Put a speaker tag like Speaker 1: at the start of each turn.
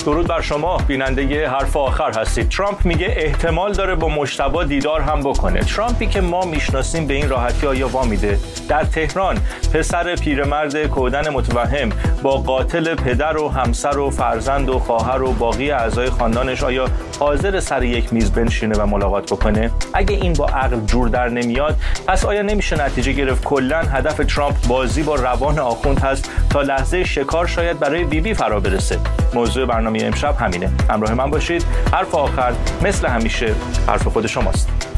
Speaker 1: درود بر شما بیننده حرف آخر هستید. ترامپ میگه احتمال داره با مجتبی دیدار هم بکنه. ترامپی که ما میشناسیم به این راحتی آیا وامیده؟ در تهران پسر پیرمرد کودن متوهم با قاتل پدر و همسر و فرزند و خواهر و باقی اعضای خاندانش آیا حاضر سر یک میز بنشینه و ملاقات بکنه؟ اگه این با عقل جور در نمیاد، پس آیا نمیشه نتیجه گرفت کلاً هدف ترامپ بازی با روان آخوند هست تا لحظه شکار شاید برای بیبی فرا برسه؟ موضوع برنامه امشب همینه. همراه من باشید. حرف آخر مثل همیشه حرف خود شماست.